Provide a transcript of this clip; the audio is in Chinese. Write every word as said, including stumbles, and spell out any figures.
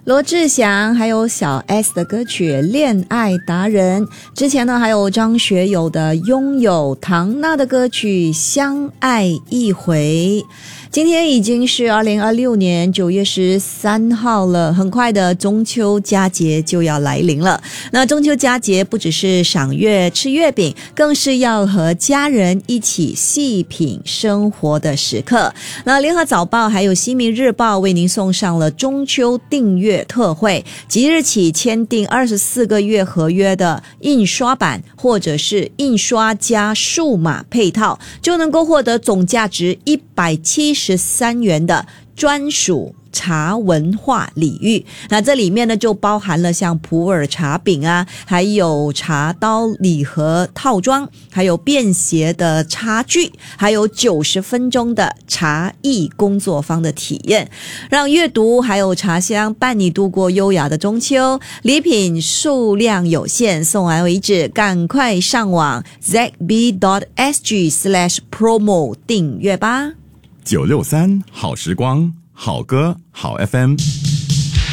罗志祥还有小 S 的歌曲《恋爱达人》，之前呢还有张学友的《拥有》，唐娜的歌曲《相爱一回》。今天已经是二零二六年九月十三号了，很快的中秋佳节就要来临了。那中秋佳节不只是赏月吃月饼，更是要和家人一起细品生活的时刻。那联合早报还有西民日报为您送上了中秋订阅特惠，即日起签订二十四个月合约的印刷版或者是印刷加数码配套，就能够获得总价值一百七十三元的专属茶文化礼遇。那这里面呢就包含了像普洱茶饼啊，还有茶刀礼盒套装，还有便携的茶具，还有九十分钟的茶艺工作坊的体验，让阅读还有茶香伴你度过优雅的中秋。礼品数量有限，送完为止，赶快上网 z b dot s g slash promo 订阅吧。 九六三好时光，好歌好 F M。